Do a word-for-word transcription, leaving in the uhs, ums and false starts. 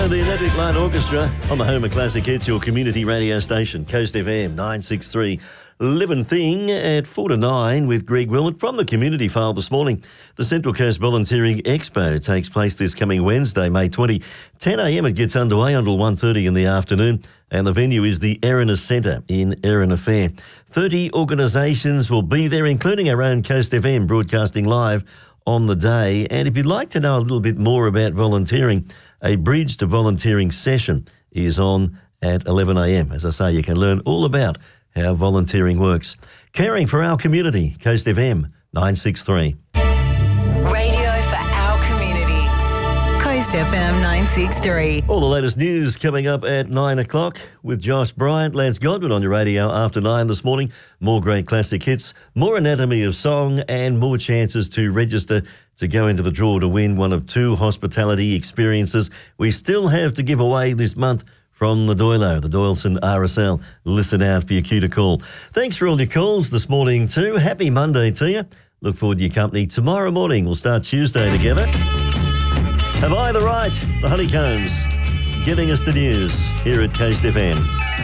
and the Electric Light Orchestra on the home of classic hits, your community radio station, Coast F M nine sixty-three. Living Thing at four to nine with Greg Willett from the Community File this morning. The Central Coast Volunteering Expo takes place this coming Wednesday, May twentieth. ten a m it gets underway until one thirty in the afternoon, and the venue is the Erina Centre in Erina Fair. thirty organisations will be there, including our own Coast F M, broadcasting live on the day. And if you'd like to know a little bit more about volunteering, a Bridge to Volunteering session is on at eleven a m. As I say, you can learn all about how volunteering works. Caring for our community, Coast F M nine sixty-three. Radio for our community. Coast F M nine sixty-three. All the latest news coming up at nine o'clock with Josh Bryant, Lance Godwin on your radio after nine this morning. More great classic hits, more Anatomy of Song, and more chances to register to go into the draw to win one of two hospitality experiences we still have to give away this month from the Doilo, the Doyleson R S L. Listen out for your cue to call. Thanks for all your calls this morning too. Happy Monday to you. Look forward to your company tomorrow morning. We'll start Tuesday together. Have I the right? The Honeycombs giving us the news here at Coast F M.